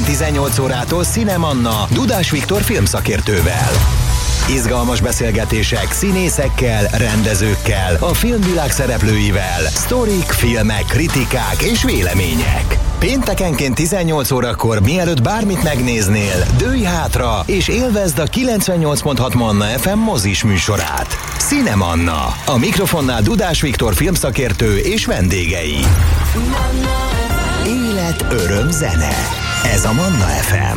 18 órától Cinemanna Dudás Viktor filmszakértővel. Izgalmas beszélgetések színészekkel, rendezőkkel, a filmvilág szereplőivel, sztorik, filmek, kritikák és vélemények. Péntekenként 18 órakor, mielőtt bármit megnéznél, dőlj hátra és élvezd a 98.6 Manna FM mozis műsorát. Cinemanna. A mikrofonnál Dudás Viktor filmszakértő és vendégei. Élet, öröm, zene. Ez a Manna FM.